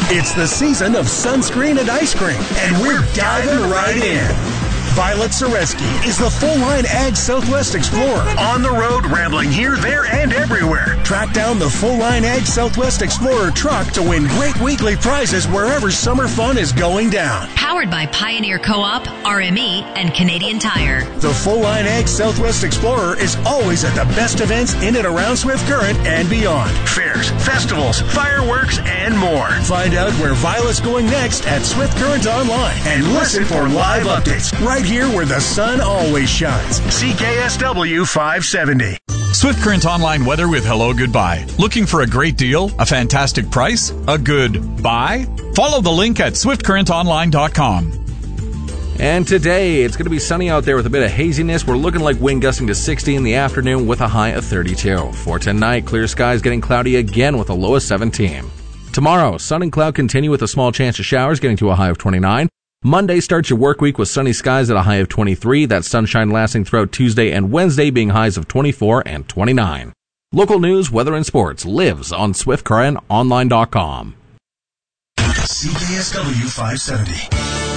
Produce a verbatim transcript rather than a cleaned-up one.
It's the season of sunscreen and ice cream, and we're diving right in. Violet Soreski is the full-line Ag Southwest Explorer. On the road, rambling here, there, and everywhere. Track down the full-line Ag Southwest Explorer truck to win great weekly prizes wherever summer fun is going down. Powered by Pioneer Co-op, R M E, and Canadian Tire. The full-line Ag Southwest Explorer is always at the best events in and around Swift Current and beyond. Fairs, festivals, fireworks, and more. Find out where Violet's going next at Swift Current Online and listen for live updates right here where the sun always shines. C K S W five seventy. Swift Current Online weather with Hello Goodbye. Looking for a great deal? A fantastic price? A good buy? Follow the link at swift current online dot com. And today, it's going to be sunny out there with a bit of haziness. We're looking like wind gusting to sixty in the afternoon with a high of thirty-two. For tonight, clear skies getting cloudy again with a low of seventeen. Tomorrow, sun and cloud continue with a small chance of showers getting to a high of twenty-nine. Monday starts your work week with sunny skies at a high of twenty-three. That sunshine lasting throughout Tuesday and Wednesday being highs of twenty-four and twenty-nine. Local news, weather, and sports lives on swift current online dot com. C K S W five seventy.